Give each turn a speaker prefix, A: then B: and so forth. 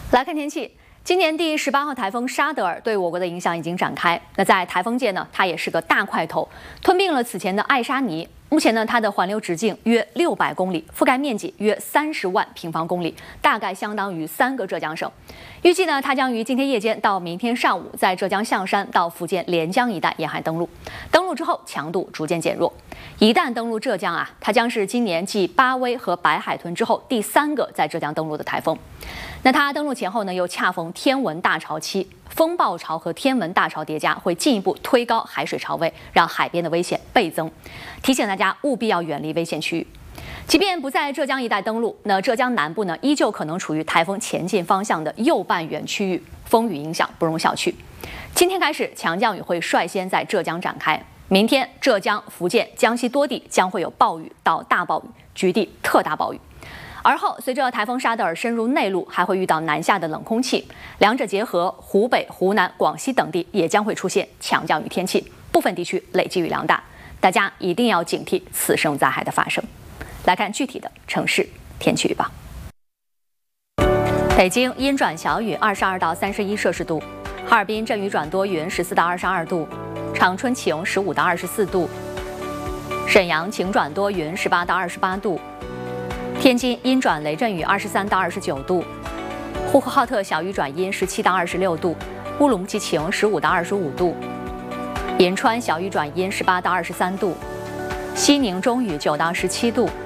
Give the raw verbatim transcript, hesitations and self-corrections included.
A: 来看天气，今年第十八号台风沙德尔对我国的影响已经展开。那在台风界呢，它也是个大块头，吞并了此前的爱沙尼。目前呢，它的环流直径约六百公里，覆盖面积约三十万平方公里，大概相当于三个浙江省。预计呢，它将于今天夜间到明天上午，在浙江象山到福建连江一带沿海登陆。登陆之后，强度逐渐减弱。一旦登陆浙江啊，它将是今年继巴威和白海豚之后第三个在浙江登陆的台风。那它登陆前后呢，又恰逢天文大潮期，风暴潮和天文大潮叠加，会进一步推高海水潮位，让海边的危险倍增。提醒大家务必要远离危险区域。即便不在浙江一带登陆，那浙江南部呢，依旧可能处于台风前进方向的右半圆区域，风雨影响不容小觑。今天开始，强降雨会率先在浙江展开。明天，浙江、福建、江西多地将会有暴雨到大暴雨，局地特大暴雨。而后，随着台风沙德尔深入内陆，还会遇到南下的冷空气，两者结合，湖北、湖南、广西等地也将会出现强降雨天气，部分地区累积雨量大，大家一定要警惕此生灾害的发生。来看具体的城市天气预报：北京阴转小雨，二十二到三十一摄氏度；哈尔滨阵雨转多云，十四到二十二度；长春晴，十五到二十四度；沈阳晴转多云，十八到二十八度。天津阴转雷阵雨，二十三到二十九度；呼和浩特小雨转阴，十七到二十六度；乌鲁木齐晴，十五到二十五度；银川小雨转阴，十八到二十三度；西宁中雨，九到十七度；